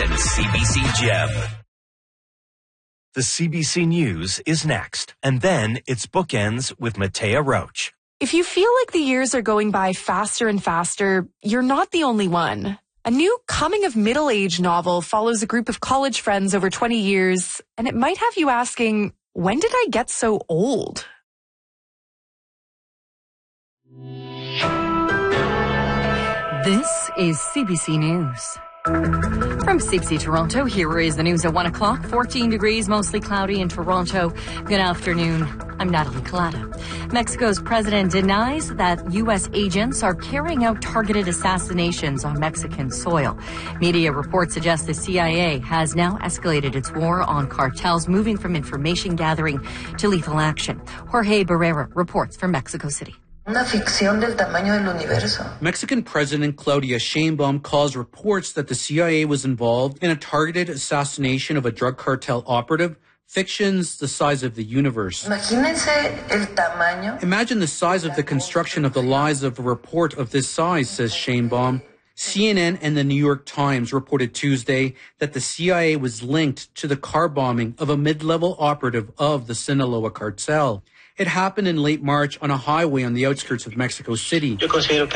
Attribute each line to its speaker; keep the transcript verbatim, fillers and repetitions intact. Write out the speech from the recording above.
Speaker 1: and C B C Gem.
Speaker 2: The C B C News is next, and then it's Bookends with Matea Roach.
Speaker 3: If you feel like the years are going by faster and faster, you're not the only one. A new coming-of-middle-age novel follows a group of college friends over twenty years, and it might have you asking, when did I get so old?
Speaker 4: This is C B C News. From C B C Toronto, here is the news at one o'clock. fourteen degrees, mostly cloudy in Toronto. Good afternoon. I'm Natalie Collada. Mexico's president denies that U S agents are carrying out targeted assassinations on Mexican soil. Media reports suggest the C I A has now escalated its war on cartels, moving from information gathering to lethal action. Jorge Barrera reports from Mexico City.
Speaker 5: Una ficción del tamaño del universo.
Speaker 6: Mexican President Claudia Sheinbaum calls reports that the C I A was involved in a targeted assassination of a drug cartel operative fictions the size of the universe.
Speaker 5: Imagínense el tamaño.
Speaker 6: Imagine the size of the construction of the lies of a report of this size, says Sheinbaum. C N N and the New York Times reported Tuesday that the C I A was linked to the car bombing of a mid-level operative of the Sinaloa cartel. It happened in late March on a highway on the outskirts of Mexico City.